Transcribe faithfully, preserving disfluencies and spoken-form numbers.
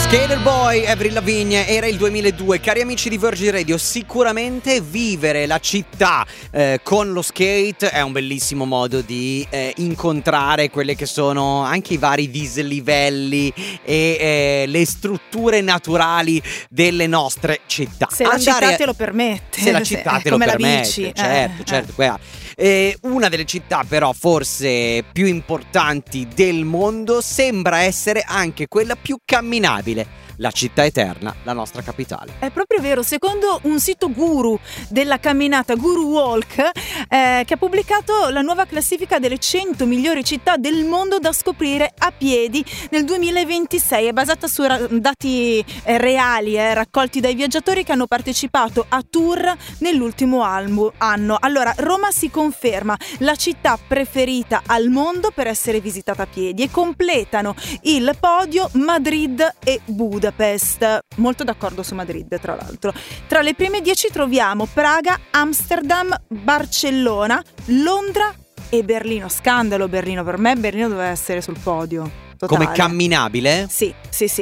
Skater Boy, Avril Lavigne, era il duemiladue. Cari amici di Virgin Radio, sicuramente vivere la città eh, con lo skate è un bellissimo modo di eh, incontrare quelle che sono anche i vari dislivelli e eh, le strutture naturali delle nostre città. Se la Andare città a... te lo permette. Se la città te lo come permette, la bici. certo, eh, certo. eh. Quella. Eh, una delle città però forse più importanti del mondo sembra essere anche quella più camminabile, la città eterna, la nostra capitale. È proprio vero, secondo un sito guru della camminata, Guru Walk, eh, che ha pubblicato la nuova classifica delle cento migliori città del mondo da scoprire a piedi nel duemilaventisei. È basata su ra- dati eh, reali eh, raccolti dai viaggiatori che hanno partecipato a tour nell'ultimo almu- anno. Allora, Roma si conferma la città preferita al mondo per essere visitata a piedi e completano il podio Madrid e Budapest. Molto d'accordo su Madrid, tra l'altro. Tra le prime dieci troviamo Praga, Amsterdam, Barcellona, Londra e Berlino. Scandalo Berlino, per me Berlino doveva essere sul podio totale. Come camminabile? Sì, sì, sì.